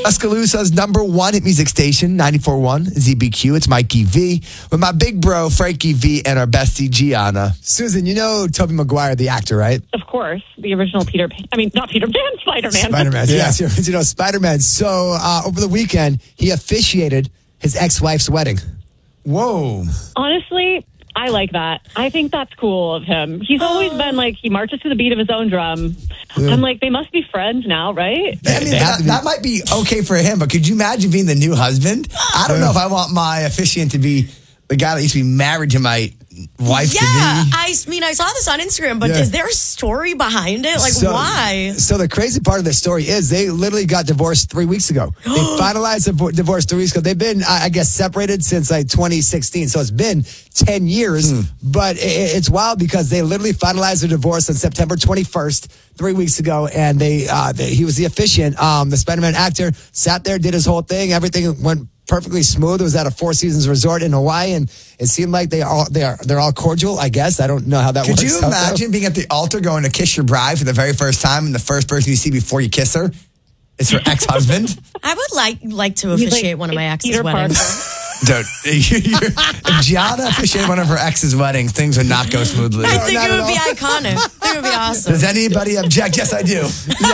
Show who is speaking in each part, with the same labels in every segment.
Speaker 1: Tuscaloosa's #1 hit music station, 94.1 ZBQ. It's Mikey V with my big bro, Frankie V, and our bestie, Gianna. Susan, you know Tobey Maguire, the actor, right?
Speaker 2: Of course. The original Peter Pan. I mean, not Peter Pan, Spider-Man.
Speaker 1: Spider-Man, yes. You know, Spider-Man. So over the weekend, he officiated his ex-wife's wedding.
Speaker 3: Whoa.
Speaker 2: Honestly, I like that. I think that's cool of him. He's always been like, he marches to the beat of his own drum. I'm like, they must be friends now, right?
Speaker 1: I mean, that might be okay for him, but could you imagine being the new husband? I don't know if I want my officiant to be the guy that used to be married to my wife to be.
Speaker 4: I mean, I saw this on Instagram, but is there a story behind it? Like, why?
Speaker 1: So the crazy part of the story is they literally got divorced 3 weeks ago. They finalized the divorce 3 weeks ago. They've been, I guess, separated since like 2016. So it's been 10 years. But it's wild because they literally finalized their divorce on September 21st, 3 weeks ago. And he was the officiant. The Spider-Man actor sat there, did his whole thing. Everything went perfectly smooth. It was at a Four Seasons resort in Hawaii, and it seemed like they're all cordial, I guess. I don't know how that works.
Speaker 3: Could you imagine being at the altar going to kiss your bride for the very first time, and the first person you see before you kiss her is her ex-husband?
Speaker 4: I would like to officiate one of my ex's weddings.
Speaker 3: Dude, if Gianna officiated one of her ex's weddings, things would not go smoothly.
Speaker 4: I think it would be iconic. I think it would be awesome.
Speaker 3: Does anybody object? Yes, I do.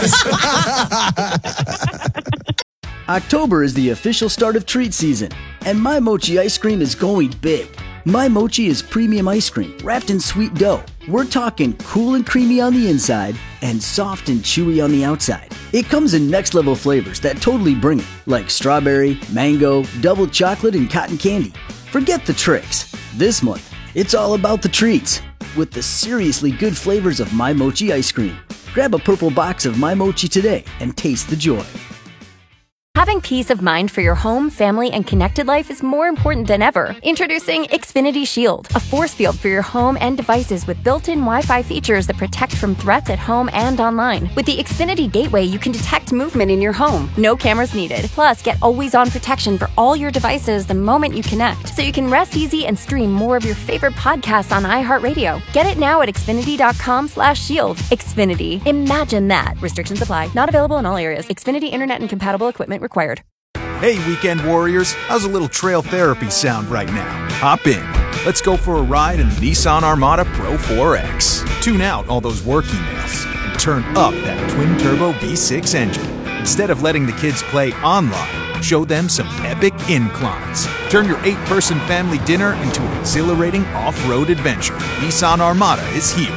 Speaker 1: Yes.
Speaker 5: October is the official start of treat season, and My Mochi ice cream is going big. My Mochi is premium ice cream wrapped in sweet dough. We're talking cool and creamy on the inside and soft and chewy on the outside. It comes in next level flavors that totally bring it, like strawberry, mango, double chocolate, and cotton candy. Forget the tricks. This month, it's all about the treats with the seriously good flavors of My Mochi ice cream. Grab a purple box of My Mochi today and taste the joy.
Speaker 6: Having peace of mind for your home, family, and connected life is more important than ever. Introducing Xfinity Shield, a force field for your home and devices with built-in Wi-Fi features that protect from threats at home and online. With the Xfinity Gateway, you can detect movement in your home. No cameras needed. Plus, get always-on protection for all your devices the moment you connect, so you can rest easy and stream more of your favorite podcasts on iHeartRadio. Get it now at Xfinity.com/shield. Xfinity. Imagine that. Restrictions apply. Not available in all areas. Xfinity Internet and compatible equipment required.
Speaker 7: Hey, weekend warriors, how's a little trail therapy sound right now? Hop in. Let's go for a ride in the Nissan Armada Pro 4X. Tune out all those work emails and turn up that twin-turbo V6 engine. Instead of letting the kids play online, show them some epic inclines. Turn your 8-person family dinner into an exhilarating off-road adventure. Nissan Armada is here.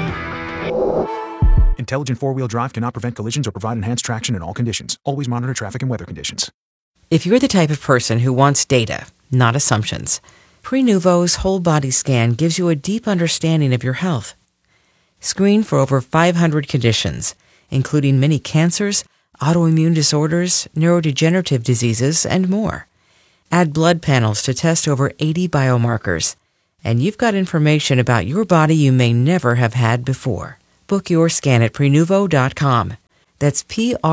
Speaker 7: Intelligent four-wheel drive cannot prevent collisions or provide enhanced traction in all conditions. Always monitor traffic and weather conditions.
Speaker 8: If you're the type of person who wants data, not assumptions, Prenuvo's whole body scan gives you a deep understanding of your health. Screen for over 500 conditions, including many cancers, autoimmune disorders, neurodegenerative diseases, and more. Add blood panels to test over 80 biomarkers, and you've got information about your body you may never have had before. Book your scan at Prenuvo.com. That's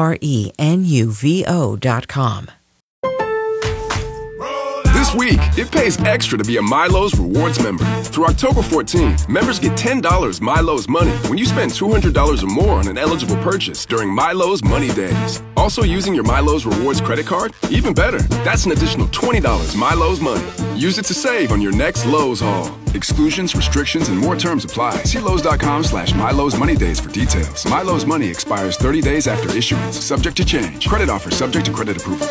Speaker 8: Prenuvo.com.
Speaker 9: This week, it pays extra to be a Milo's Rewards member. Through October 14th, members get $10 Milo's Money when you spend $200 or more on an eligible purchase during Milo's Money Days. Also using your Milo's Rewards credit card? Even better, that's an additional $20 Milo's Money. Use it to save on your next Lowe's haul. Exclusions, restrictions, and more terms apply. See Lowe's.com/Milo's Money Days for details. Milo's Money expires 30 days after issuance, subject to change. Credit offer subject to credit approval.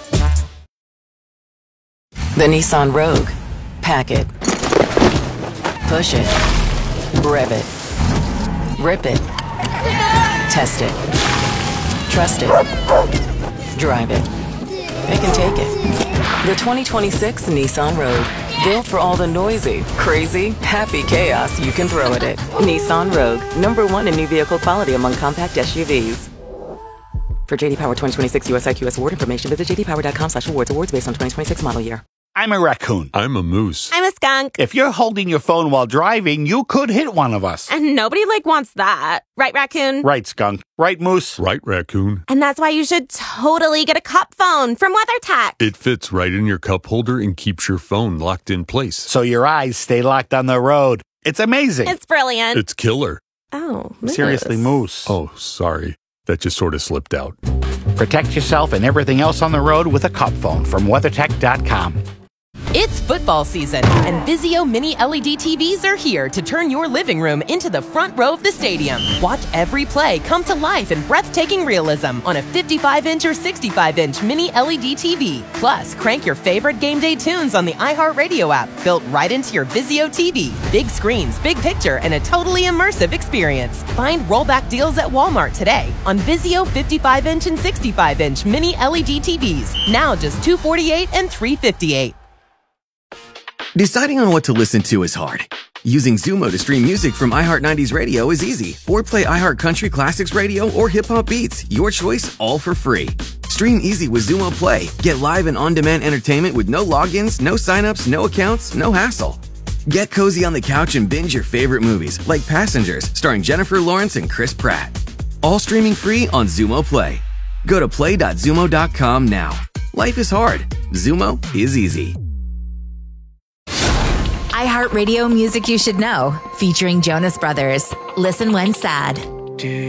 Speaker 10: The Nissan Rogue. Pack it. Push it. Rev it. Rip it. Test it. Trust it. Drive it. It can take it. The 2026 Nissan Rogue. Built for all the noisy, crazy, happy chaos you can throw at it. Nissan Rogue. #1 in new vehicle quality among compact SUVs. For JD Power 2026 US IQS award information, visit jdpower.com/awards. Awards based on 2026 model year.
Speaker 11: I'm a raccoon.
Speaker 12: I'm a moose.
Speaker 13: I'm a skunk.
Speaker 11: If you're holding your phone while driving, you could hit one of us.
Speaker 13: And nobody, wants that. Right, raccoon?
Speaker 11: Right, skunk. Right, moose?
Speaker 12: Right, raccoon.
Speaker 13: And that's why you should totally get a cup phone from WeatherTech.
Speaker 12: It fits right in your cup holder and keeps your phone locked in place.
Speaker 11: So your eyes stay locked on the road. It's amazing.
Speaker 13: It's brilliant.
Speaker 12: It's killer.
Speaker 13: Oh, moose.
Speaker 11: Seriously, moose.
Speaker 12: Oh, sorry. That just sort of slipped out.
Speaker 11: Protect yourself and everything else on the road with a cup phone from WeatherTech.com.
Speaker 14: It's football season, and Vizio Mini LED TVs are here to turn your living room into the front row of the stadium. Watch every play come to life in breathtaking realism on a 55-inch or 65-inch Mini LED TV. Plus, crank your favorite game day tunes on the iHeartRadio app, built right into your Vizio TV. Big screens, big picture, and a totally immersive experience. Find rollback deals at Walmart today on Vizio 55-inch and 65-inch Mini LED TVs. Now just $248 and $358.
Speaker 15: Deciding on what to listen to is hard. Using Zumo to stream music from iHeart 90s Radio is easy. Or play iHeart Country Classics Radio or Hip Hop Beats. Your choice, all for free. Stream easy with Zumo Play. Get live and on-demand entertainment with no logins, no signups, no accounts, no hassle. Get cozy on the couch and binge your favorite movies, like Passengers, starring Jennifer Lawrence and Chris Pratt. All streaming free on Zumo Play. Go to play.zumo.com now. Life is hard. Zumo is easy.
Speaker 16: iHeartRadio Music You Should Know, featuring Jonas Brothers. Listen when sad.